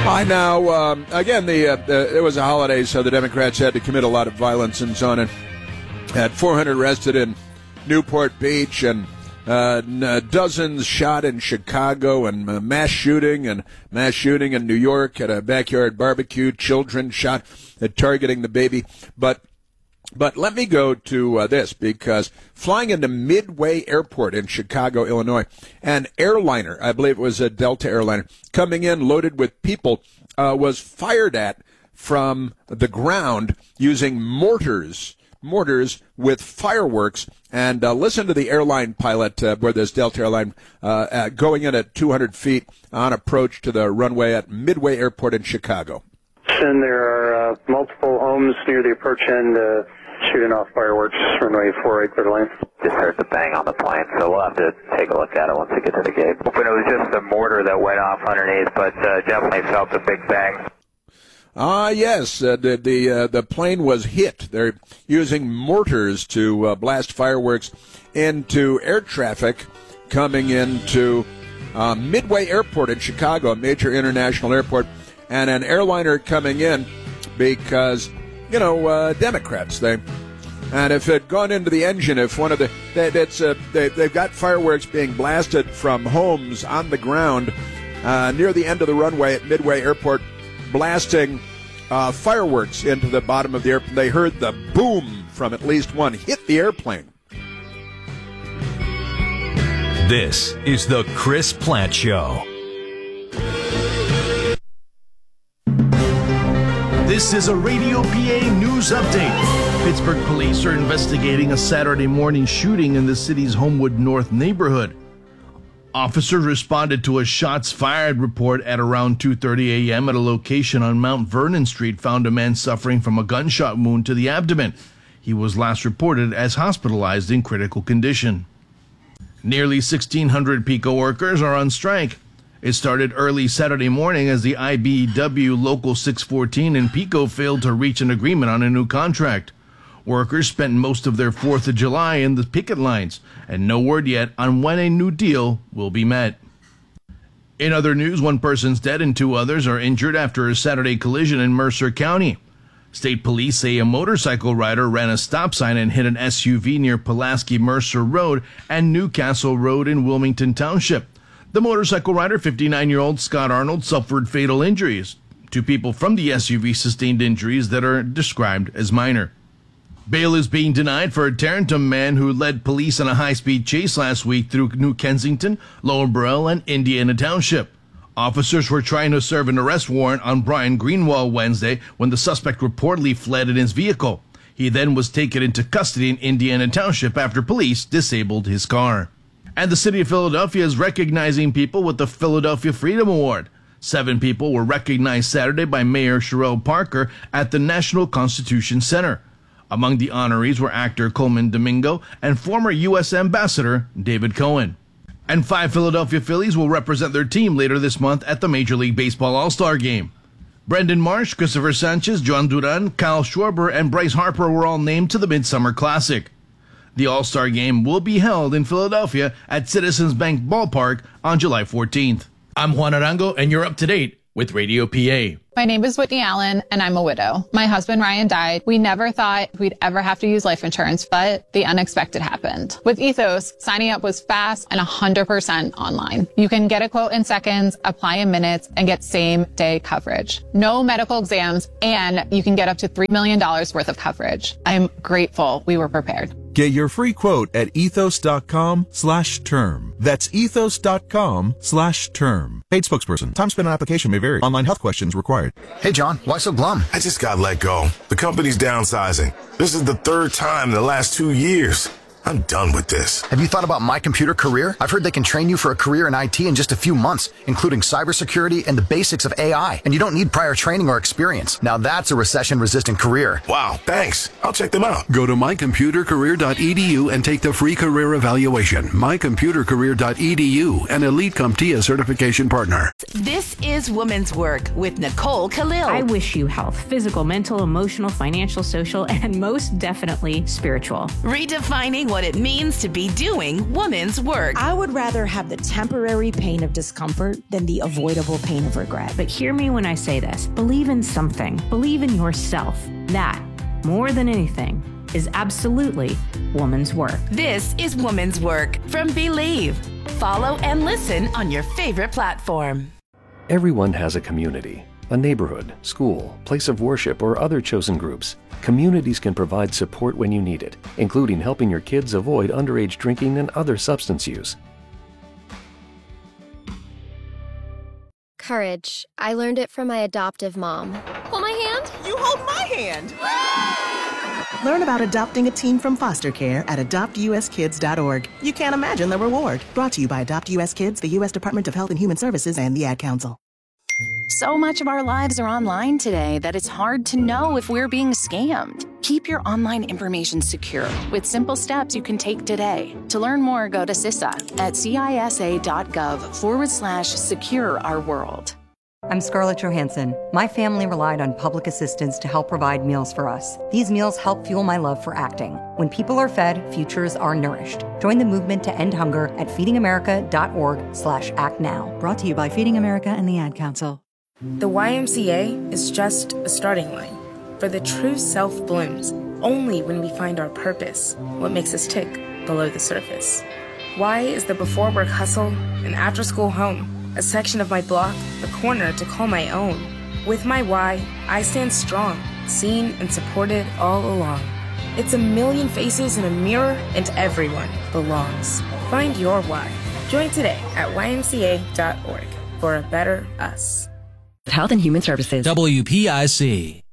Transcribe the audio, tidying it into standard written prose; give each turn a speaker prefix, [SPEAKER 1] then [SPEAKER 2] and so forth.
[SPEAKER 1] I now, again, it was a holiday, so the Democrats had to commit a lot of violence and so on. And had 400 arrested in Newport Beach and dozens shot in Chicago and mass shooting in New York at a backyard barbecue. Children shot at targeting the baby. But let me go to this, because flying into Midway Airport in Chicago, Illinois, an airliner, I believe it was a Delta airliner, coming in loaded with people, was fired at from the ground using mortars with fireworks. And listen to the airline pilot, where this Delta airline going in at 200 feet on approach to the runway at Midway Airport in Chicago.
[SPEAKER 2] And there are multiple homes near the approach end shooting off fireworks, runway 48 clear to land.
[SPEAKER 3] Just heard the bang on the plane, so we'll have to take a look at it once we get to the gate. Hoping it was just the mortar that went off underneath, but definitely felt a big bang.
[SPEAKER 1] Yes, the plane was hit. They're using mortars to blast fireworks into air traffic coming into Midway Airport in Chicago, a major international airport, and an airliner coming in because, Democrats, and if it had gone into the engine, if one of they've got fireworks being blasted from homes on the ground near the end of the runway at Midway Airport, blasting fireworks into the bottom of the airplane. They heard the boom from at least one hit the airplane.
[SPEAKER 4] This is the Chris Plante Show.
[SPEAKER 5] This is a Radio PA news update. Pittsburgh police are investigating a Saturday morning shooting in the city's Homewood North neighborhood. Officers responded to a shots fired report at around 2:30 a.m. at a location on Mount Vernon Street, found a man suffering from a gunshot wound to the abdomen. He was last reported as hospitalized in critical condition. Nearly 1,600 PICO workers are on strike. It started early Saturday morning as the IBEW Local 614 in PICO failed to reach an agreement on a new contract. Workers spent most of their 4th of July in the picket lines, and no word yet on when a new deal will be met. In other news, one person's dead and 2 others are injured after a Saturday collision in Mercer County. State police say a motorcycle rider ran a stop sign and hit an SUV near Pulaski Mercer Road and Newcastle Road in Wilmington Township. The motorcycle rider, 59-year-old Scott Arnold, suffered fatal injuries. 2 people from the SUV sustained injuries that are described as minor. Bail is being denied for a Tarentum man who led police on a high-speed chase last week through New Kensington, Lower Burrell, and Indiana Township. Officers were trying to serve an arrest warrant on Brian Greenwald Wednesday when the suspect reportedly fled in his vehicle. He then was taken into custody in Indiana Township after police disabled his car. And the city of Philadelphia is recognizing people with the Philadelphia Freedom Award. 7 people were recognized Saturday by Mayor Sherrell Parker at the National Constitution Center. Among the honorees were actor Coleman Domingo and former U.S. Ambassador David Cohen. And 5 Philadelphia Phillies will represent their team later this month at the Major League Baseball All-Star Game. Brendan Marsh, Christopher Sanchez, John Duran, Kyle Schwarber, and Bryce Harper were all named to the Midsummer Classic. The All-Star Game will be held in Philadelphia at Citizens Bank Ballpark on July 14th. I'm Juan Arango, and you're up to date with Radio PA.
[SPEAKER 6] My name is Whitney Allen, and I'm a widow. My husband, Ryan, died. We never thought we'd ever have to use life insurance, but the unexpected happened. With Ethos, signing up was fast and 100% online. You can get a quote in seconds, apply in minutes, and get same-day coverage. No medical exams, and you can get up to $3 million worth of coverage. I'm grateful we were prepared.
[SPEAKER 7] Get your free quote at ethos.com/term. That's ethos.com/term. Paid spokesperson. Time spent on application may vary. Online health questions required.
[SPEAKER 8] Hey, John, why so glum?
[SPEAKER 9] I just got let go. The company's downsizing. This is the 3rd time in the last 2 years. I'm done with this.
[SPEAKER 8] Have you thought about My Computer Career? I've heard they can train you for a career in IT in just a few months, including cybersecurity and the basics of AI. And you don't need prior training or experience. Now that's a recession-resistant career.
[SPEAKER 9] Wow, thanks. I'll check them out.
[SPEAKER 10] Go to mycomputercareer.edu and take the free career evaluation. Mycomputercareer.edu, an Elite CompTIA certification partner.
[SPEAKER 11] This is Women's Work with Nicole Khalil.
[SPEAKER 12] I wish you health, physical, mental, emotional, financial, social, and most definitely spiritual.
[SPEAKER 11] Redefining what it means to be doing woman's work.
[SPEAKER 12] I would rather have the temporary pain of discomfort than the avoidable pain of regret.
[SPEAKER 13] But hear me when I say this. Believe in something. Believe in yourself. That, more than anything, is absolutely woman's work.
[SPEAKER 11] This is Woman's Work from Believe. Follow and listen on your favorite platform.
[SPEAKER 14] Everyone has a community, a neighborhood, school, place of worship, or other chosen groups. Communities can provide support when you need it, including helping your kids avoid underage drinking and other substance use.
[SPEAKER 15] Courage. I learned it from my adoptive mom. Hold my hand.
[SPEAKER 16] You hold my hand.
[SPEAKER 17] Learn about adopting a teen from foster care at adoptuskids.org. You can't imagine the reward. Brought to you by Adopt US Kids, the U.S. Department of Health and Human Services, and the Ad Council.
[SPEAKER 18] So much of our lives are online today that it's hard to know if we're being scammed. Keep your online information secure with simple steps you can take today. To learn more, go to CISA at cisa.gov/secure our world.
[SPEAKER 19] I'm Scarlett Johansson. My family relied on public assistance to help provide meals for us. These meals help fuel my love for acting. When people are fed, futures are nourished. Join the movement to end hunger at feedingamerica.org/actnow.
[SPEAKER 20] Brought to you by Feeding America and the Ad Council.
[SPEAKER 21] The YMCA is just a starting line. For the true self blooms only when we find our purpose, what makes us tick below the surface. Y is the before work hustle, an after school home, a section of my block, a corner to call my own. With my Y, I stand strong, seen and supported all along. It's a million faces in a mirror, and everyone belongs. Find your Y. Join today at ymca.org for a better us.
[SPEAKER 22] Health and Human Services.
[SPEAKER 23] WPIC.